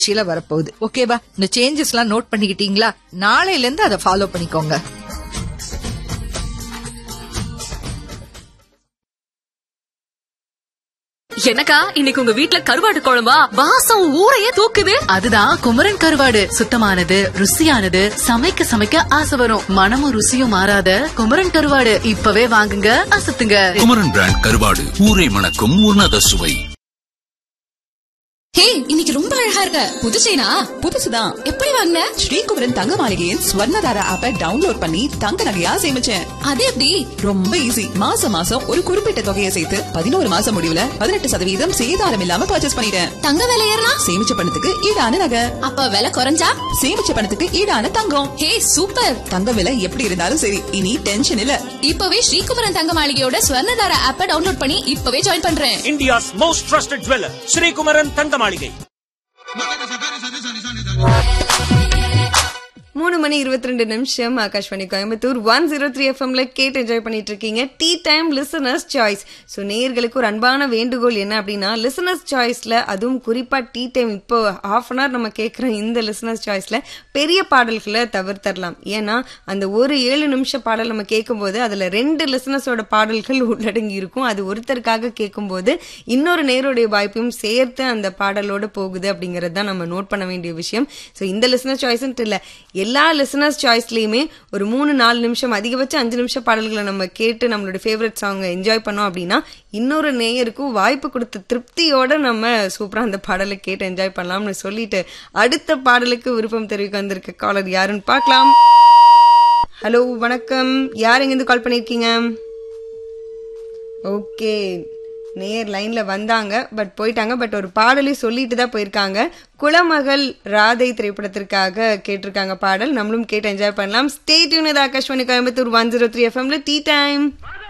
நிகழ்ச்சியில வரப்போகுது. ஓகேவா? இந்த சேஞ்சஸ் எல்லாம் நோட் பண்ணிக்கிட்டீங்களா? நாளையில இருந்து அதை ஃபாலோ பண்ணிக்கோங்க. எனக்கா இன்னைக்கு உங்க வீட்ல கருவாடு குழம்பா? வாசம் ஊரையே தூக்குது. அதுதான் குமரன் கருவாடு. சுத்தமானது, ருசியானது, சமைக்க சமைக்க ஆசை வரும். மனமும் ருசியும் மாறாத குமரன் கருவாடு இப்பவே வாங்குங்க, அசத்துங்க. குமரன் பிராண்ட் கருவாடு, ஊரை மணக்கும் உன்னத சுவை. ஹே, இன்னைக்கு ரொம்ப அழகா இருக்க. புது செயினா? புதுசுதான். எப்படி வாங்குன? ஸ்ரீகுமரன் தங்க மாளிகையின் ஸ்வர்ணதாரா ஆப்பை டவுன்லோட் பண்ணி தங்க நகையா சேமிச்சேன். அது எப்படி? ரொம்ப ஈஸி. மாசம் மாசம் ஒரு குறிப்பிட்ட தொகையை சேர்த்து 11 மாசம் முடிவுல 18% சேதாரம் இல்லாம பர்ச்சேஸ் பண்ணிட்டேன். தங்க விலை ஏறினா? சேமிச்ச பணத்துக்கு ஈடான நகை. அப்ப விலை குறைஞ்சா? சேமிச்ச பணத்துக்கு ஈடான தங்கம். ஹே, சூப்பர். தங்க விலை எப்படி இருந்தாலும் சரி, இனி டென்ஷன் இல்ல. இப்பவே ஸ்ரீகுமரன் தங்க மாளிகையோட ஸ்வர்ணதாரா ஆப்பை டவுன்லோட் பண்ணி இப்பவே ஜாயின் பண்றேன். India's most trusted jeweler, Sri Kumaran தங்க மாளிகை. 3:22 ஆகாஷ்வாணி கோயம்புத்தூர் 103 எஃப்எம்ல கேட்டு என்ஜாய் பண்ணிட்டு இருக்கீங்க. Tea time listeners choice. So நேயர்களுக்கு ஒரு அன்பான வேண்டுகோள் என்ன அப்படின்னா, லிசனர்ஸ் சாய்ஸ்ல அதுவும் குறிப்பா டீ டைம் இப்போ ½ அன் ஹவர் நம்ம கேட்குற இந்த லிசனர்ஸ் சாய்ஸ்ல பெரிய பாடல்களை தவிர்த்தரலாம். ஏன்னா அந்த ஒரு 7 நிமிஷ பாடல் நம்ம கேட்கும்போது அதுல 2 லிசனர்ஸோட பாடல்கள் உள்ளடங்கி இருக்கும். அது ஒருத்தருக்காக கேட்கும்போது இன்னொரு நேருடைய வாய்ப்பையும் சேர்த்து அந்த பாடலோட போகுது அப்படிங்கிறது தான் நம்ம நோட் பண்ண வேண்டிய விஷயம். ஸோ இந்த லிசனர்ஸ் சாய்ஸ்ன்ட்டு இல்லை, எல்லா லிசனர்ஸ் சாய்ஸ்லயுமே ஒரு 3-4 நிமிஷம், அதிகபட்சம் 5 நிமிஷம் பாடல்களை நம்ம கேட்டு நம்மளோட ஃபேவரட் சாங் என்ஜாய் பண்ணோம் அப்படின்னா இன்னொரு நேயருக்கும் வாய்ப்பு கொடுத்த திருப்தியோட நம்ம சூப்பரா அந்த பாடலை கேட்டு என்ஜாய் பண்ணலாம்னு சொல்லிட்டு அடுத்த பாடலுக்கு விருப்பம் தெரிவிக்க வந்திருக்க காலர் யாருன்னு பார்க்கலாம். ஹலோ, வணக்கம். யார் எங்கிருந்து கால் பண்ணிருக்கீங்க? ஓகே, நேர் லைன்ல வந்தாங்க, பட் போயிட்டாங்க. பட் ஒரு பாடலை சொல்லிட்டு தான் போயிருக்காங்க. குலமகள் ராதை திரைப்படத்திற்காக கேட்டிருக்காங்க பாடல். நம்மளும் கேட்டு என்ஜாய் பண்ணலாம். Stay tune. ஆகாஷ்வாணி கோயம்புத்தூர் 103 எஃப்எம்ல டீ டைம்.